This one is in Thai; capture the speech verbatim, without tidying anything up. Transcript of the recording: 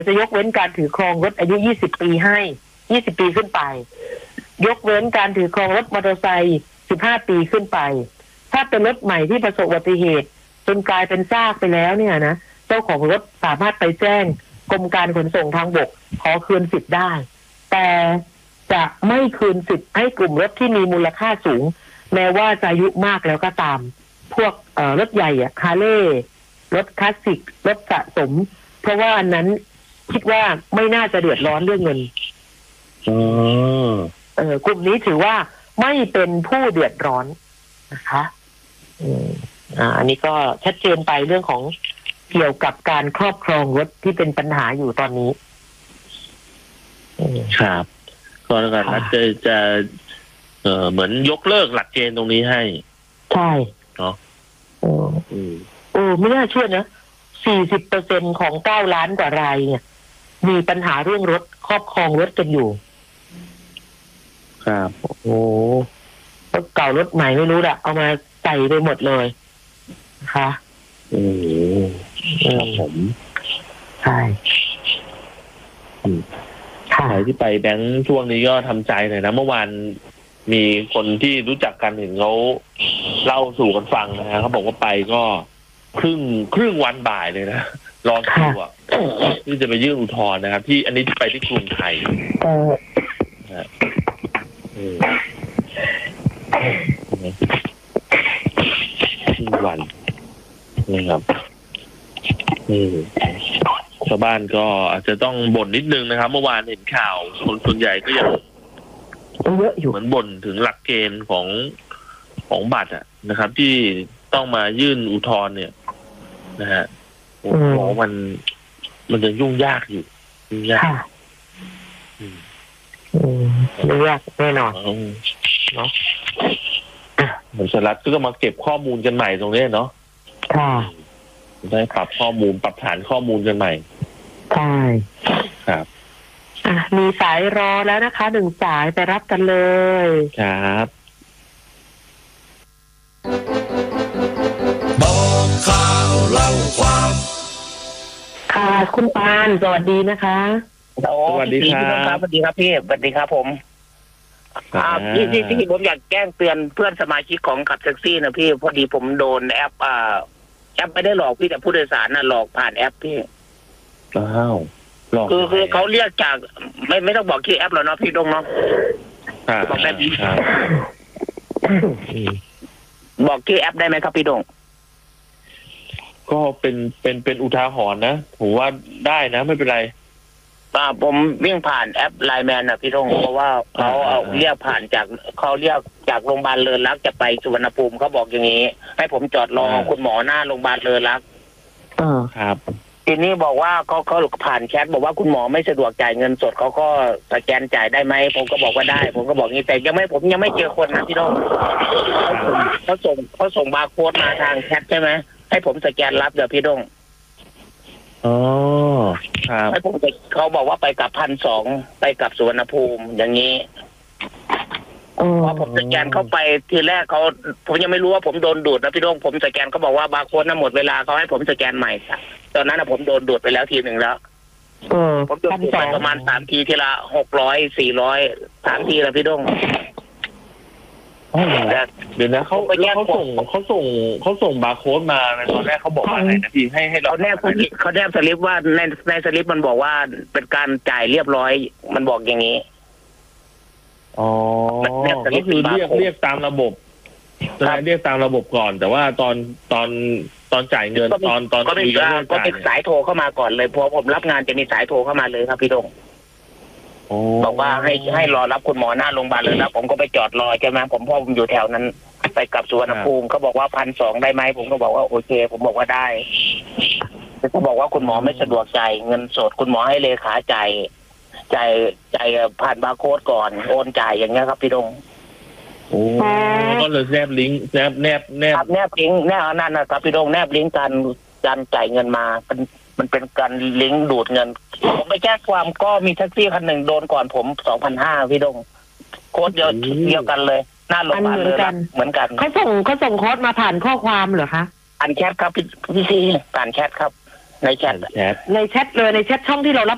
จะยกเว้นการถือครองรถอายุยี่สิบปีให้ยี่สิบปีขึ้นไปยกเว้นการถือครองรถมอเตอร์ไซค์สิบห้าปีขึ้นไปถ้าเป็นรถใหม่ที่ประสบอุบัติเหตุจนกลายเป็นซากไปแล้วเนี่ยนะเจ้าของรถสามารถไปแจ้งกรมการขนส่งทางบกขอคืนสิทธิ์ได้แต่จะไม่คืนสิทธิ์ให้กลุ่มรถที่มีมูลค่าสูงแม้ว่าจะอายุมากแล้วก็ตามพวกเอ่อรถใหญ่อะคาร์เล่รถคลาสสิกรถสะสมเพราะว่าอันนั้นคิดว่าไม่น่าจะเดือดร้อนเรื่องเงินอืมเออกลุ่มนี้ถือว่าไม่เป็นผู้เดือดร้อนนะคะอืมอ่าอันนี้ก็ชัดเจนไปเรื่องของเกี่ยวกับการครอบครองรถที่เป็นปัญหาอยู่ตอนนี้ครับก็แล้วกันนะจะจะเออเหมือนยกเลิกหลักเกณฑ์ตรงนี้ให้ใช่เนาะโอ้โอ้ไม่น่าเชื่อนะสี่สิบเปอร์เซ็นของเก้าล้านกว่ารายเนี่ยมีปัญหาเรื่องรถครอบครองรถกันอยู่ครับโอ้รถเก่ารถใหม่ไม่รู้ละเอามาใส่ไปหมดเลยนะคะอืมครับผมใช่ใครที่ไปแบงค์ช่วงนี้ก็ทำใจหน่อยนะเมื่อวานมีคนที่รู้จักกันเห็นเขาเล่าสู่กันฟังนะฮะเขาบอกว่าไปก็ครึ่งครึ่งวันบ่ายเลยนะรอคิวอ่ะที่จะไปยื่นอุทธรณ์นะครับที่อันนี้ที่ไปที่กรุงไทยนะครึ่งวันนะครับชาวบ้านก็อาจจะต้องบ่นนิดนึงนะครับเมื่อวานเห็นข่าวคนส่วนใหญ่ก็ยังเยอะอยู่เหมือนบ่นถึงหลักเกณฑ์ของของบัตรอ่ะนะครับที่ต้องมายื่นอุทธรณ์เนี่ยนะฮะผมบอกว่ามันมันจะยุ่งยากอยู่ยุ่งยากอืมยุ่งยากแน่นอนเนาะเหมือนสลัดก็มาเก็บข้อมูลกันใหม่ตรงนี้เนาะค่ะได้ปรับข้อมูลปรับฐานข้อมูลกันใหม่ใช่ครับอ่ะมีสายรอแล้วนะคะหนึ่งสายไปรับกันเลยครับบอกข่าวเล่าความค่ะคุณปานสวัสดีนะคะสวัสดีครับสวัสดีครับพี่สวัสดีครับผมอ่าที่ที่ที่ผมอยากแจ้งเตือนเพื่อนสมาชิกของขับแท็กซี่นะพี่พอดีผมโดนแอปอ่าแอปไม่ได้หลอกพี่แต่ผู้โดยสารน่ะหลอกผ่านแอปพี่อ้าวหลอกคือคือเขาเรียกจากไม่ไม่ต้องบอกชื่อแอปหรอกเนาะพี่ดงเนาะบอกได้พี่บอกชื่อแอปได้ไหมครับพี่ดงก็เป็นเป็นเป็นอุทาหรณ์นะผมว่าได้นะไม่เป็นไรอ่าผมวิ่งผ่านแอปไลน์แมนนะพี่ดงเพราะว่าเขาเอาเรียกผ่านจากเขาเรียกจากโรงพยาบาลเลินรักจะไปสุวรรณภูมิเขาบอกอย่างนี้ให้ผมจอดรอคุณหมอหน้าโรงพยาบาลเลินรักอ่าครับทีนี้บอกว่าเขาเขาผ่านแชทบอกว่าคุณหมอไม่สะดวกจ่ายเงินสดเขาก็สแกนจ่ายได้ไหมผมก็บอกว่าได้ผมก็บอกงี้แต่ยังไม่ผมยังไม่เจอคนนะพี่ดงเขาส่งเขาส่งบาร์โค้ดมาทางแชทใช่ไหมให้ผมสแกนรับเดี๋ยวพี่ดงอ๋อครับให้ผมเขาบอกว่าไปกับพันสองไปกับสุวรรณภูมิอย่างนี้พอผมสแกนเข้าไปทีแรกเขาผมยังไม่รู้ว่าผมโดนดูดนะพี่ดงผมสแกนเขาบอกว่าบาร์โค้ดนั้นหมดเวลาเขาให้ผมสแกนใหม่ตอนนั้นนะผมโดนดูดไปแล้วทีหนึ่งแล้วผมโดนดูดไปประมาณสามทีทีละหกร้อยสี่ร้อยสามทีแล้วพี่ดงเดี๋ยวนะเขาเขาส่งเขาส่งเขาส่งบาร์โค้ดมาในตอนแรกเขาบอกว่าอะไรนะพี่ให้ให้เราแนบเขาแนบสลิปว่าในในสลิปมันบอกว่าเป็นการจ่ายเรียบร้อยมันบอกอย่างนี้อ๋อก็คือเรียกเรียกตามระบบเรียกตามระบบก่อนแต่ว่าตอนตอนตอนจ่ายเงินตอนตอนก็มีก็มีสายโทรเข้ามาก่อนเลยพอผมรับงานจะมีสายโทรเข้ามาเลยครับพี่ดงบอกว่าให้ให้รอรับคุณหมอหน้าโรงพยาบาลเลยนะผมก็ไปจอดรอใช่ไหมผมพ่อผมอยู่แถวนั้นไปกลับสุวรรณภูมิเขาบอกว่าพันสองได้ไหมผมก็บอกว่าโอเคผมบอกว่าได้เขาบอกว่าคุณหมอไม่สะดวกจ่ายเงินสดคุณหมอให้เลขาจ่ายจ่ายจ่ายผ่านบาร์โค้ดก่อนโอนจ่ายอย่างเงี้ยครับพี่ดงโอ้ก็เลยแนบลิงก์แนบแนบแนบแนบลิงก์แนบนั่นนะครับพี่ดงแนบลิงก์การการจ่ายเงินมาเป็นมันเป็นการลิงก์ดูดเงินผมไปแจ้งความก็มีแท็กซี่คันหนึ่งโดนก่อนผมสองพันห้าพี่ดงโค้ดเดียวเดียวกันเลยหน้าโรงพยาบาลเลยเหมือนกันเขาส่งเขาส่งโค้ดมาผ่านข้อความเหรอคะผ่านแชทครับพี่พี่ซีผ่านแชทครับในแชทในแชทเลยในแชทช่องที่เรารับ